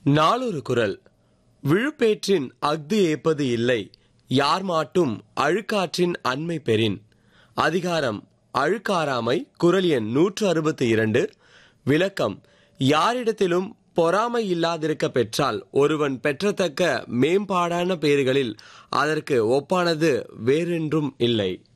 நாளொரு குறள். விழுப்பேற்றின் அஃது ஏப்பது இல்லை, யார் மாட்டும் அழுக்காற்றின் அண்மை பெறின். அதிகாரம் அழுக்காராமை. குறள் எண் 162. விளக்கம்: யாரிடத்திலும் பொறாமை இல்லாதிருக்க பெற்றால் ஒருவன் பெற்றத்தக்க மேம்பாடான பேறுகளில் அதற்கு ஒப்பானது வேறென்றும் இல்லை.